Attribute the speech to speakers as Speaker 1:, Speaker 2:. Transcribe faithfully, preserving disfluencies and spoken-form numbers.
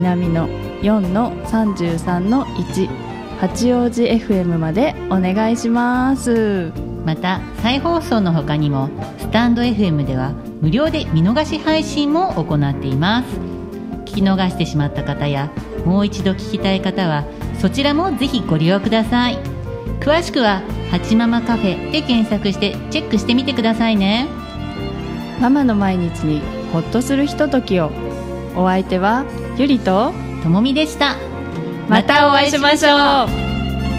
Speaker 1: 南のよんのさんじゅうさんのいち八王子 エフエム までお願いします。
Speaker 2: また再放送の他にもスタンド エフエム では無料で見逃し配信も行っています。聞き逃してしまった方やもう一度聞きたい方はそちらもぜひご利用ください。詳しくははちママカフェで検索してチェックしてみてくださいね。
Speaker 1: ママの毎日にほっとするひとときを。お相手はゆりと
Speaker 2: ともみでした。
Speaker 1: またお会いしましょう。